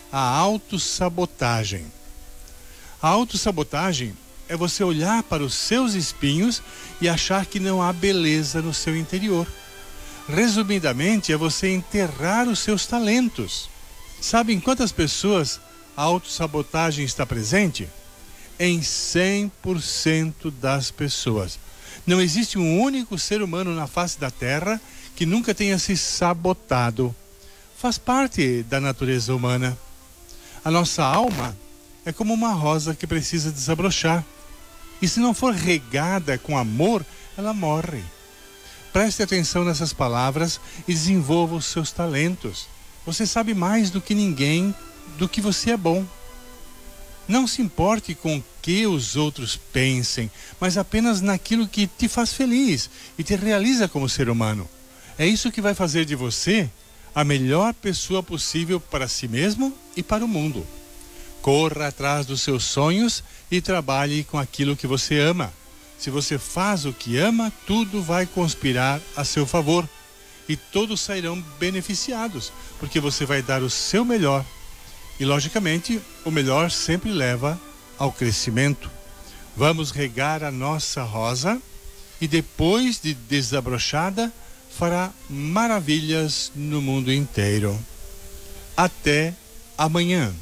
a autossabotagem. A autossabotagem é você olhar para os seus espinhos e achar que não há beleza no seu interior. Resumidamente, é você enterrar os seus talentos. Sabe em quantas pessoas a autossabotagem está presente? Em 100% das pessoas. Não existe um único ser humano na face da Terra que nunca tenha se sabotado. Faz parte da natureza humana. A nossa alma é como uma rosa que precisa desabrochar. E se não for regada com amor, ela morre. Preste atenção nessas palavras e desenvolva os seus talentos. Você sabe mais do que ninguém do que você é bom. Não se importe com o que os outros pensem, mas apenas naquilo que te faz feliz e te realiza como ser humano. É isso que vai fazer de você a melhor pessoa possível para si mesmo e para o mundo. Corra atrás dos seus sonhos e trabalhe com aquilo que você ama. Se você faz o que ama, tudo vai conspirar a seu favor. E todos sairão beneficiados, porque você vai dar o seu melhor. E, logicamente, o melhor sempre leva ao crescimento. Vamos regar a nossa rosa e, depois de desabrochada, fará maravilhas no mundo inteiro. Até amanhã.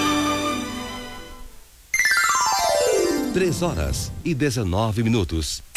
Três horas e 19 minutos.